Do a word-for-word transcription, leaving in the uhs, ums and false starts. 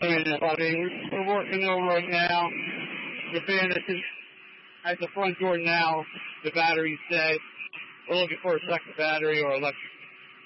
Hey, buddy, we're working over right now. The van is at the front door now. The battery's dead. We're looking for a second battery or electric